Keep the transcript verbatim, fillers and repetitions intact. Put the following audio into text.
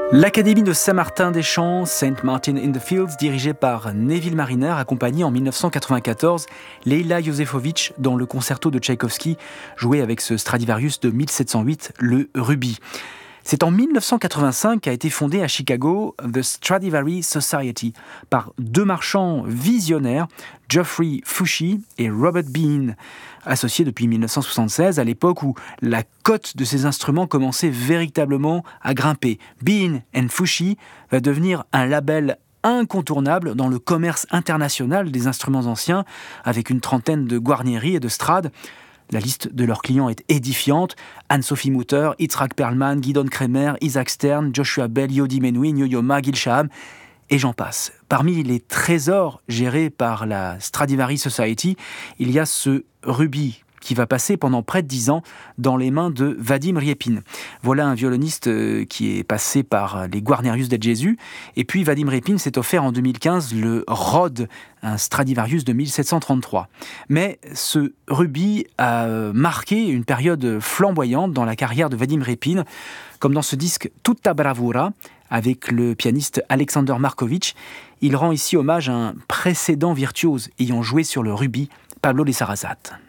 L'Académie de Saint-Martin-des-Champs, Saint Martin in the Fields, dirigée par Neville Marriner, accompagnait en dix-neuf cent quatre-vingt-quatorze Leila Józefowicz dans le concerto de Tchaïkovski, joué avec ce Stradivarius de mille sept cent huit, le Rubis. C'est en dix-neuf cent quatre-vingt-cinq qu'a été fondé à Chicago The Stradivari Society par deux marchands visionnaires, Geoffrey Foushee et Robert Bean, associés depuis dix-neuf cent soixante-seize, à l'époque où la cote de ces instruments commençait véritablement à grimper. Bean and Foushee va devenir un label incontournable dans le commerce international des instruments anciens, avec une trentaine de guarnieries et de strades. La liste de leurs clients est édifiante. Anne-Sophie Mutter, Itzhak Perlman, Gidon Kremer, Isaac Stern, Joshua Bell, Yodi Menuhin, Yo-Yo Ma, Gil Shaham, et j'en passe. Parmi les trésors gérés par la Stradivari Society, il y a ce Rubis qui va passer pendant près de dix ans dans les mains de Vadim Riepin. Voilà un violoniste qui est passé par les Guarnerius del Gesù. Et puis Vadim Riepin s'est offert en deux mille quinze le Rode, un Stradivarius de mille sept cent trente-trois. Mais ce Rubis a marqué une période flamboyante dans la carrière de Vadim Riepin, comme dans ce disque Tutta Bravura, avec le pianiste Alexander Markovitch. Il rend ici hommage à un précédent virtuose ayant joué sur le Rubis, Pablo de Sarasate.